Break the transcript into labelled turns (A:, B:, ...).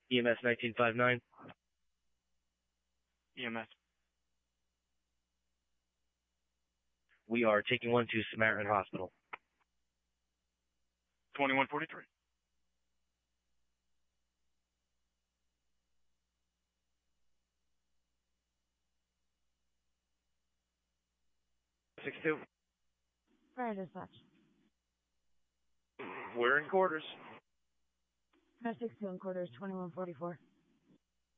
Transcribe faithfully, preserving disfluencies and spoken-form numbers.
A: E M S nineteen fifty-nine.
B: E M S.
A: We are taking one to Samaritan Hospital.
B: twenty-one forty-three.
A: six two.
C: Fire dispatch.
A: We're in quarters.
C: Fire six two in quarters, twenty-one forty-four.